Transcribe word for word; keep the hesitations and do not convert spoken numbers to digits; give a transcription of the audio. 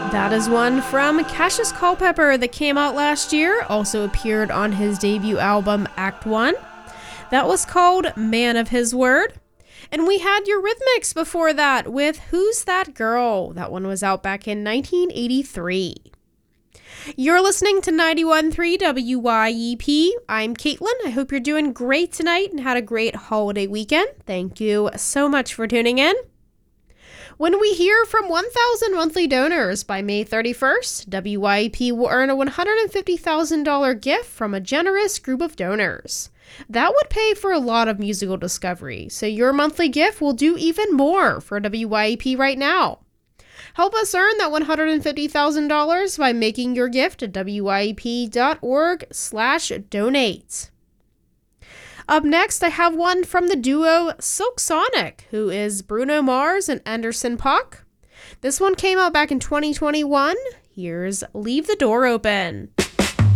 That is one from Cassius Culpepper that came out last year, also appeared on his debut album, Act One. That was called Man of His Word. And we had Eurythmics before that with Who's That Girl? That one was out back in nineteen eighty-three. You're listening to ninety-one point three W Y E P. I'm Caitlin. I hope you're doing great tonight and had a great holiday weekend. Thank you so much for tuning in. When we hear from one thousand monthly donors by May thirty-first, W Y E P will earn a one hundred fifty thousand dollars gift from a generous group of donors. That would pay for a lot of musical discovery, so your monthly gift will do even more for W Y E P right now. Help us earn that one hundred fifty thousand dollars by making your gift at W Y E P dot org slash donate. Up next, I have one from the duo Silk Sonic, who is Bruno Mars and Anderson .Paak. This one came out back in twenty twenty-one. Here's Leave the Door Open.